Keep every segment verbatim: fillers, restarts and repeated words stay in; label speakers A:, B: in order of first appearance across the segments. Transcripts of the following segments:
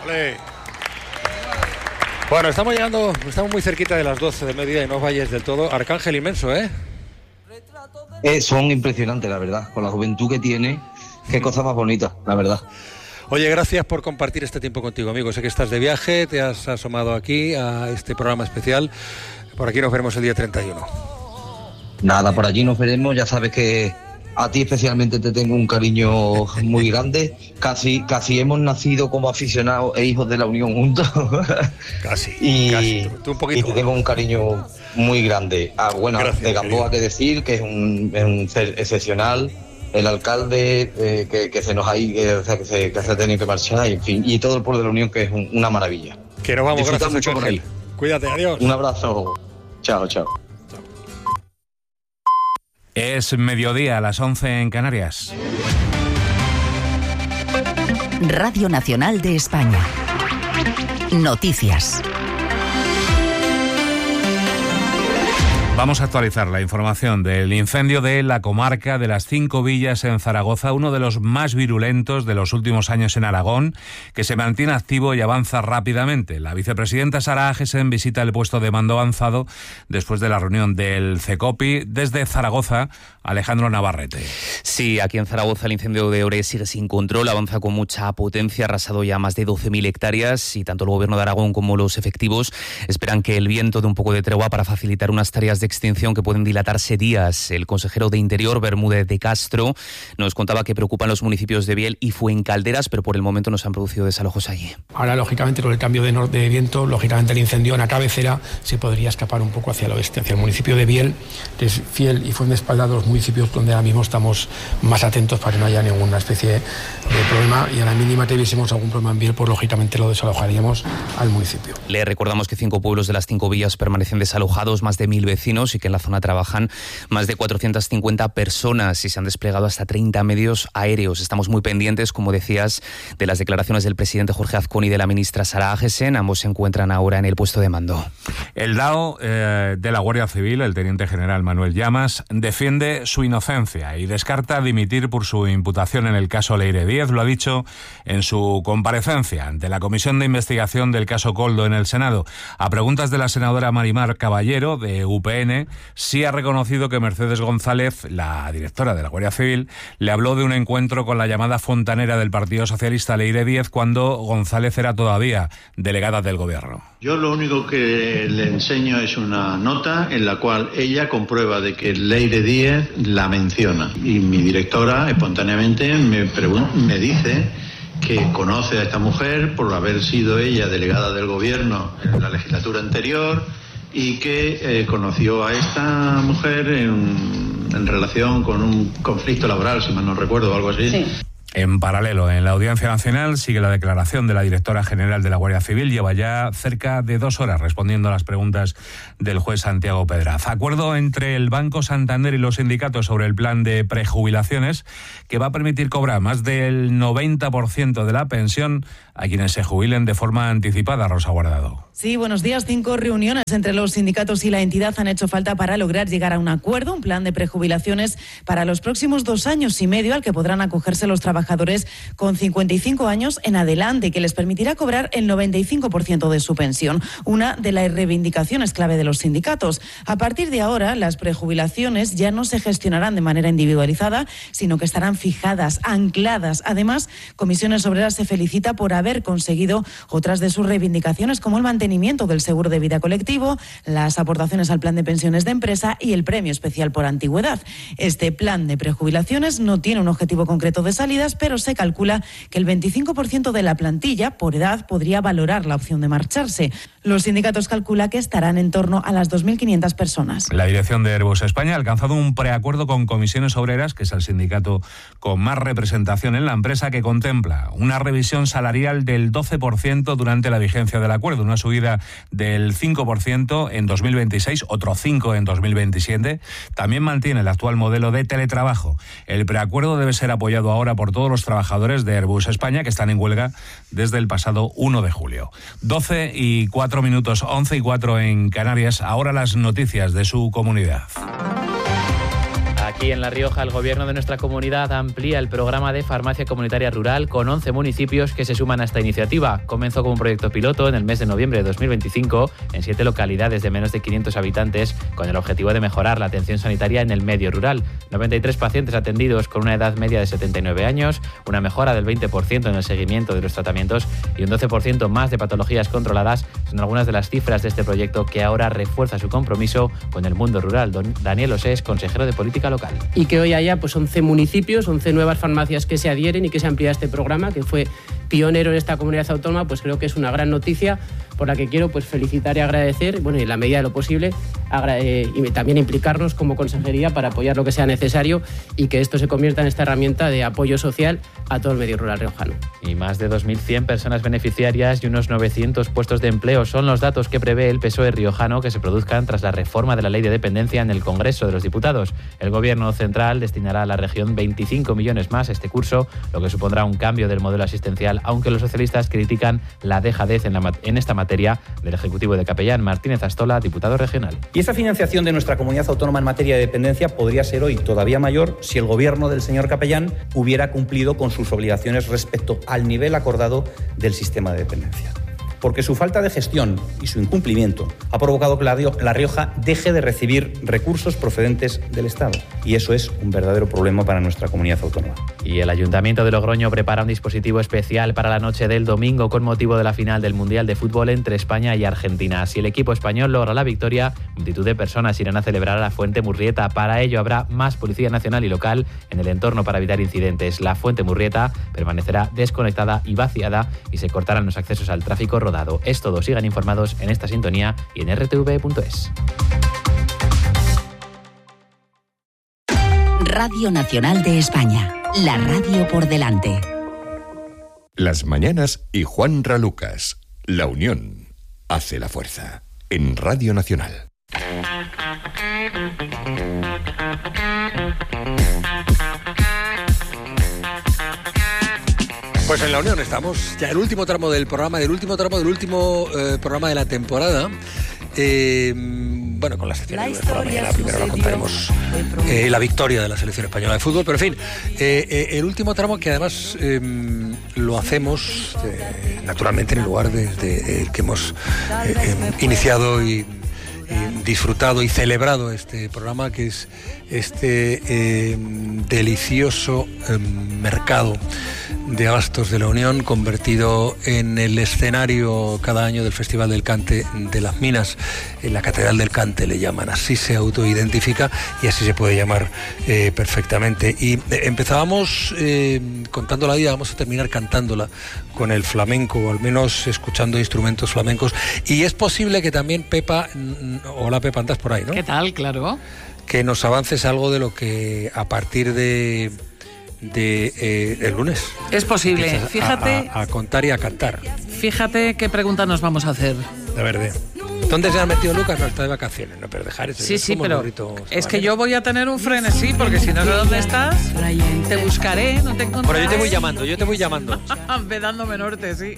A: Olé. Bueno, estamos llegando, estamos muy cerquita de las doce de mediodía y no os vayáis del todo. Arcángel inmenso, ¿eh?
B: Eh, son impresionantes, la verdad, con la juventud que tiene, qué cosa más bonita, la verdad.
A: Oye, gracias por compartir este tiempo contigo, amigo. Sé que estás de viaje, te has asomado aquí a este programa especial. Por aquí nos veremos el día treinta y uno.
B: Nada, por allí nos veremos, ya sabes que a ti especialmente te tengo un cariño muy grande. Casi casi hemos nacido como aficionados e hijos de la Unión juntos.
A: Casi,
B: y,
A: casi. Tú un poquito.
B: Y te tengo un cariño muy grande. Ah, bueno, gracias, de Gamboa que decir que es un, es un ser excepcional. El alcalde eh, que, que se nos ha ido, o sea, que, se, que se ha tenido que marchar, y, en fin, y todo el pueblo de la Unión, que es un, una maravilla.
A: Que nos vamos,
B: Disfruta
A: gracias,
B: mucho
A: Ángel. Cuídate, adiós.
B: Un abrazo. Chao, chao.
C: Es mediodía, a las once en Canarias.
D: Radio Nacional de España. Noticias.
C: Vamos a actualizar la información del incendio de la comarca de las Cinco Villas en Zaragoza, uno de los más virulentos de los últimos años en Aragón, que se mantiene activo y avanza rápidamente. La vicepresidenta Sara Agesen visita el puesto de mando avanzado después de la reunión del CECOPI. Desde Zaragoza, Alejandro Navarrete.
E: Sí, aquí en Zaragoza el incendio de Ore sigue sin control, avanza con mucha potencia, ha arrasado ya más de doce mil hectáreas y tanto el Gobierno de Aragón como los efectivos esperan que el viento dé un poco de tregua para facilitar unas tareas de extinción que pueden dilatarse días. El consejero de Interior, Bermúdez de Castro, nos contaba que preocupan los municipios de Biel y Fuencalderas, pero por el momento no se han producido desalojos allí.
F: Ahora, lógicamente, con el cambio de, norte de viento, lógicamente el incendio en la cabecera se podría escapar un poco hacia el oeste, hacia el municipio de Biel, de Fiel y Fuenteespalda, los municipios donde ahora mismo estamos más atentos para que no haya ninguna especie de problema, y a la mínima que viésemos algún problema en Biel, pues lógicamente lo desalojaríamos al municipio.
E: Le recordamos que cinco pueblos de las cinco villas permanecen desalojados, más de mil vecinos, y que en la zona trabajan más de cuatrocientas cincuenta personas y se han desplegado hasta treinta medios aéreos. Estamos muy pendientes, como decías, de las declaraciones del presidente Jorge Azcón y de la ministra Sara Agesen. Ambos se encuentran ahora en el puesto de mando.
C: El D A O eh, de la Guardia Civil, el teniente general Manuel Llamas, defiende su inocencia y descarta dimitir por su imputación en el caso Leire Díez. Lo ha dicho en su comparecencia ante la Comisión de Investigación del caso Koldo en el Senado. A preguntas de la senadora Marimar Caballero, de U P N, sí ha reconocido que Mercedes González, la directora de la Guardia Civil, le habló de un encuentro con la llamada fontanera del Partido Socialista Leire Díez cuando González era todavía delegada del Gobierno.
G: Yo lo único que le enseño es una nota en la cual ella comprueba de que Leire Díez la menciona. Y mi directora espontáneamente me, pregun- me dice que conoce a esta mujer por haber sido ella delegada del Gobierno en la legislatura anterior, y que eh, conoció a esta mujer en, en relación con un conflicto laboral, si mal no recuerdo, o algo así. Sí.
C: En paralelo, en la Audiencia Nacional sigue la declaración de la directora general de la Guardia Civil. Lleva ya cerca de dos horas respondiendo a las preguntas del juez Santiago Pedraz. Acuerdo entre el Banco Santander y los sindicatos sobre el plan de prejubilaciones que va a permitir cobrar más del noventa por ciento de la pensión a quienes se jubilen de forma anticipada. Rosa Guardado.
H: Sí, buenos días. Cinco reuniones entre los sindicatos y la entidad han hecho falta para lograr llegar a un acuerdo, un plan de prejubilaciones para los próximos dos años y medio al que podrán acogerse los trabajadores con cincuenta y cinco años en adelante, que les permitirá cobrar el noventa y cinco por ciento de su pensión, una de las reivindicaciones clave de los sindicatos. A partir de ahora, las prejubilaciones ya no se gestionarán de manera individualizada, sino que estarán fijadas, ancladas. Además, Comisiones Obreras se felicita por haber conseguido otras de sus reivindicaciones, como el mantenimiento del seguro de vida colectivo, las aportaciones al plan de pensiones de empresa y el premio especial por antigüedad. Este plan de prejubilaciones no tiene un objetivo concreto de salidas, pero se calcula que el veinticinco por ciento de la plantilla por edad podría valorar la opción de marcharse. Los sindicatos calculan que estarán en torno a las dos mil quinientas personas.
C: La dirección de Airbus España ha alcanzado un preacuerdo con Comisiones Obreras, que es el sindicato con más representación en la empresa, que contempla una revisión salarial del doce por ciento durante la vigencia del acuerdo, una subida del cinco por ciento en dos mil veintiséis, otro cinco por ciento en dos mil veintisiete. También mantiene el actual modelo de teletrabajo. El preacuerdo debe ser apoyado ahora por todos los trabajadores de Airbus España, que están en huelga desde el pasado uno de julio. doce y cuatro minutos, once y cuatro en Canarias. Ahora las noticias de su comunidad.
I: Aquí en La Rioja, el gobierno de nuestra comunidad amplía el programa de farmacia comunitaria rural con once municipios que se suman a esta iniciativa. Comenzó como un proyecto piloto en el mes de noviembre de dos mil veinticinco en siete localidades de menos de quinientos habitantes con el objetivo de mejorar la atención sanitaria en el medio rural. noventa y tres pacientes atendidos con una edad media de setenta y nueve años, una mejora del veinte por ciento en el seguimiento de los tratamientos y un doce por ciento más de patologías controladas son algunas de las cifras de este proyecto que ahora refuerza su compromiso con el mundo rural. Don Daniel Osés, consejero de Política Local.
J: Y que hoy haya pues once municipios, once nuevas farmacias que se adhieren y que se amplía este programa, que fue pionero en esta comunidad autónoma, pues creo que es una gran noticia por la que quiero pues felicitar y agradecer, bueno, y en la medida de lo posible, eh, y también implicarnos como consejería para apoyar lo que sea necesario y que esto se convierta en esta herramienta de apoyo social a todo el medio rural riojano.
I: Y más de dos mil cien personas beneficiarias y unos novecientos puestos de empleo son los datos que prevé el P S O E riojano que se produzcan tras la reforma de la Ley de Dependencia en el Congreso de los Diputados. El Gobierno central destinará a la región veinticinco millones más este curso, lo que supondrá un cambio del modelo asistencial, aunque los socialistas critican la dejadez en, la, en esta materia del Ejecutivo de Capellán. Martínez Astola, diputado regional.
K: Y esa financiación de nuestra comunidad autónoma en materia de dependencia podría ser hoy todavía mayor si el Gobierno del señor Capellán hubiera cumplido con sus obligaciones respecto al nivel acordado del sistema de dependencia. Porque su falta de gestión y su incumplimiento ha provocado que La Rioja deje de recibir recursos procedentes del Estado. Y eso es un verdadero problema para nuestra comunidad autónoma.
I: Y el Ayuntamiento de Logroño prepara un dispositivo especial para la noche del domingo con motivo de la final del Mundial de Fútbol entre España y Argentina. Si el equipo español logra la victoria, multitud de personas irán a celebrar a la Fuente Murrieta. Para ello habrá más policía nacional y local en el entorno para evitar incidentes. La Fuente Murrieta permanecerá desconectada y vaciada y se cortarán los accesos al tráfico rodado. Es todo, sigan informados en esta sintonía y en r t v punto es.
D: Radio Nacional de España, la radio por delante.
L: Las mañanas y Juan Ralucas. La unión hace la fuerza. En Radio Nacional.
A: Pues en la Unión estamos, ya el último tramo del programa, del último tramo del último eh, programa de la temporada. Eh, bueno, con la sección de la mañana primero nos contaremos eh, la victoria de la selección española de fútbol, pero en fin, eh, eh, el último tramo que además eh, lo hacemos eh, naturalmente en el lugar desde el que hemos eh, eh, iniciado y, y disfrutado y celebrado este programa, que es este eh, delicioso eh, mercado de abastos de la Unión, convertido en el escenario cada año del Festival del Cante de las Minas. En la Catedral del Cante le llaman, así se autoidentifica y así se puede llamar eh, perfectamente. Y eh, empezábamos eh, contándola y vamos a terminar cantándola con el flamenco, o al menos escuchando instrumentos flamencos. Y es posible que también Pepa, hola Pepa, andas por ahí, ¿no?
M: ¿Qué tal? Claro.
A: Que nos avances algo de lo que a partir de... de eh, el lunes.
M: Es posible,
A: a,
M: fíjate...
A: A, a contar y a cantar.
M: Fíjate qué pregunta nos vamos a hacer.
A: A ver, de... ¿Dónde se ha metido Lucas? No, está de vacaciones, no, pero dejar eso.
M: Sí,
A: es
M: sí,
A: como
M: pero
A: burrito,
M: es que yo voy a tener un frenesí, porque si no sé dónde estás, te buscaré, no te encontraré.
A: Bueno, yo te voy llamando, yo te voy llamando.
M: Ve dándome norte, sí.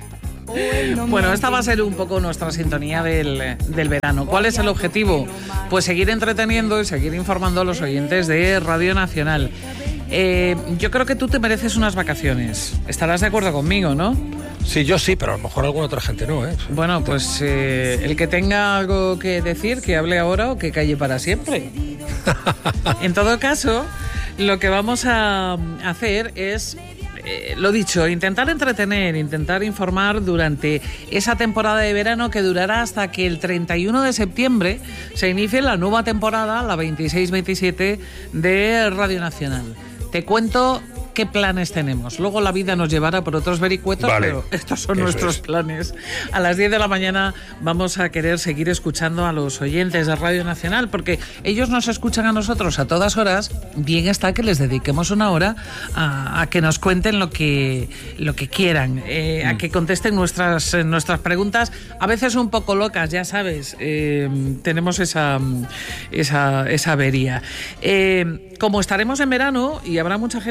M: Bueno, esta va a ser un poco nuestra sintonía del, del verano. ¿Cuál es el objetivo? Pues seguir entreteniendo y seguir informando a los oyentes de Radio Nacional. Eh, yo creo que tú te mereces unas vacaciones. Estarás de acuerdo conmigo, ¿no?
A: Sí, yo sí, pero a lo mejor alguna otra gente no, ¿eh?
M: Bueno, pues eh, el que tenga algo que decir, que hable ahora o que calle para siempre. En todo caso, lo que vamos a hacer es... Eh, lo dicho, intentar entretener, intentar informar durante esa temporada de verano que durará hasta que el treinta y uno de septiembre se inicie la nueva temporada, la veintiséis veintisiete de Radio Nacional. Te cuento qué planes tenemos. Luego la vida nos llevará por otros vericuetos, vale, pero estos son Eso nuestros es. planes. A las diez de la mañana vamos a querer seguir escuchando a los oyentes de Radio Nacional, porque ellos nos escuchan a nosotros a todas horas. Bien está que les dediquemos una hora a, a que nos cuenten lo que, lo que quieran, eh, mm. a que contesten nuestras, nuestras preguntas, a veces un poco locas, ya sabes, eh, tenemos esa, esa, esa avería. Eh, como estaremos en verano y habrá mucha gente que esté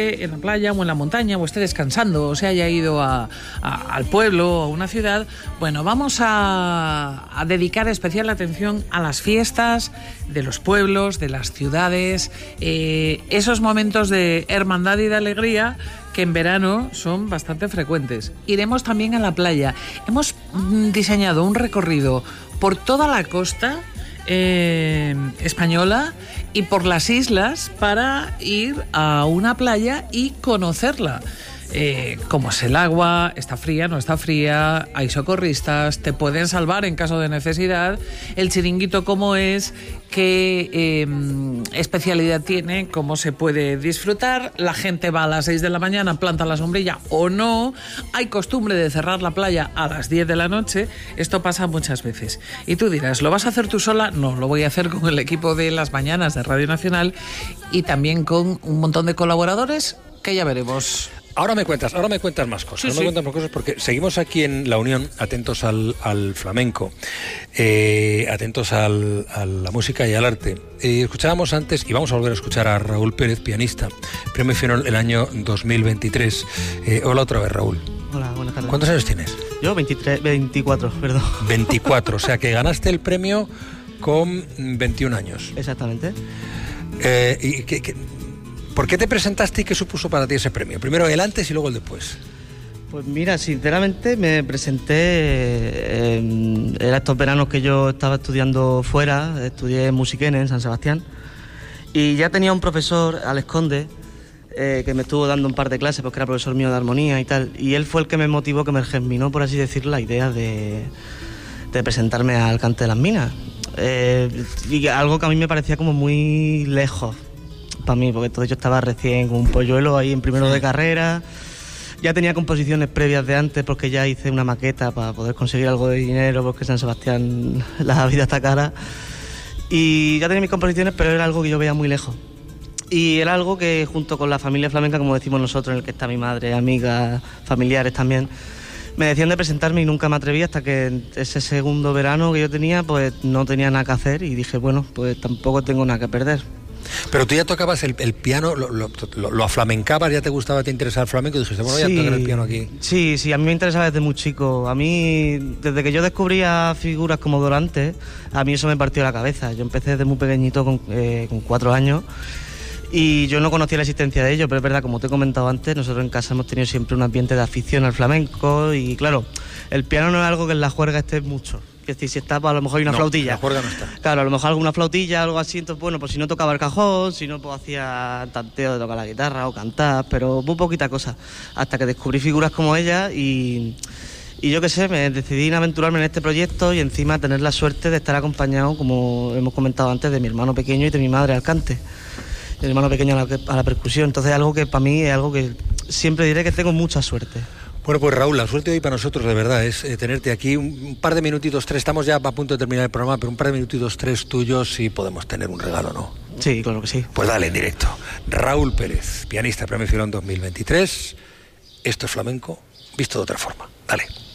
M: esté en la playa o en la montaña o esté descansando o se haya ido a, a, al pueblo o a una ciudad, bueno, vamos a, a dedicar especial atención a las fiestas de los pueblos, de las ciudades, eh, esos momentos de hermandad y de alegría que en verano son bastante frecuentes. Iremos también a la playa. Hemos mm, diseñado un recorrido por toda la costa eh, española y por las islas para ir a una playa y conocerla. Eh, cómo es el agua, está fría, no está fría, hay socorristas, te pueden salvar en caso de necesidad, el chiringuito cómo es, qué eh, especialidad tiene, cómo se puede disfrutar, la gente va a las seis de la mañana, planta la sombrilla o no, hay costumbre de cerrar la playa a las diez de la noche, esto pasa muchas veces. Y tú dirás, ¿lo vas a hacer tú sola? No, lo voy a hacer con el equipo de Las Mañanas de Radio Nacional y también con un montón de colaboradores que ya veremos.
A: Ahora me cuentas, ahora me cuentas más cosas,
M: Sí,
A: ahora
M: sí.
A: me cuentas más cosas porque seguimos aquí en La Unión, atentos al, al flamenco, eh, atentos al, a la música y al arte. Eh, escuchábamos antes, y vamos a volver a escuchar a Raúl Pérez, pianista, premio Fiorón el año dos mil veintitrés. Eh, hola otra vez, Raúl.
N: Hola, buenas tardes.
A: ¿Cuántos años tienes?
N: Yo veintitrés, veinticuatro, perdón.
A: veinticuatro, o sea que ganaste el premio con veintiún años.
N: Exactamente.
A: Eh, ¿y qué, qué, ¿Por qué te presentaste y qué supuso para ti ese premio? Primero el antes y luego el después.
N: Pues mira, sinceramente me presenté, eh, era estos veranos que yo estaba estudiando fuera, estudié Musiquene en San Sebastián, y ya tenía un profesor, Alex Conde, eh, que me estuvo dando un par de clases porque era profesor mío de armonía y tal, y él fue el que me motivó, que me germinó, por así decir, la idea de, de presentarme al Cante de las Minas. Eh, y algo que a mí me parecía como muy lejos para mí, porque todo yo estaba recién con un polluelo ahí en primero de carrera. Ya tenía composiciones previas de antes porque ya hice una maqueta para poder conseguir algo de dinero porque San Sebastián la vida está cara. Y ya tenía mis composiciones, pero era algo que yo veía muy lejos. Y era algo que junto con la familia flamenca, como decimos nosotros, en el que está mi madre, amigas, familiares también, me decían de presentarme y nunca me atreví hasta que ese segundo verano que yo tenía, pues no tenía nada que hacer y dije, bueno, pues tampoco tengo nada que perder.
A: Pero tú ya tocabas el, el piano, lo, lo, lo, lo aflamencabas, ya te gustaba, te interesaba el flamenco y dijiste, bueno, voy a tocar el piano aquí.
N: Sí, sí, a mí me interesaba desde muy chico. A mí, desde que yo descubría figuras como Dorantes, a mí eso me partió la cabeza. Yo empecé desde muy pequeñito, con, eh, con cuatro años, y yo no conocía la existencia de ello, pero es verdad, como te he comentado antes, nosotros en casa hemos tenido siempre un ambiente de afición al flamenco y claro, el piano no es algo que en la juerga esté mucho. Es decir, si está, pues a lo mejor hay una
A: no,
N: flautilla.
A: La juerga no está.
N: Claro, a lo mejor alguna flautilla, algo así, entonces bueno, pues si no tocaba el cajón, si no, pues hacía tanteo de tocar la guitarra o cantar, pero muy poquita cosa. Hasta que descubrí figuras como ella y, y yo qué sé, me decidí aventurarme en este proyecto y encima tener la suerte de estar acompañado, como hemos comentado antes, de mi hermano pequeño y de mi madre al cante. Mi hermano pequeño a la, a la percusión. Entonces algo que para mí es algo que siempre diré que tengo mucha suerte.
A: Bueno, pues Raúl, la suerte hoy para nosotros de verdad es eh, tenerte aquí un, un par de minutitos, tres, estamos ya a punto de terminar el programa, pero un par de minutitos, tres tuyos, si podemos tener un regalo, ¿no?
N: Sí, claro que sí.
A: Pues dale, en directo. Raúl Pérez, pianista, Premio Fiorón dos mil veintitrés. Esto es flamenco, visto de otra forma. Dale.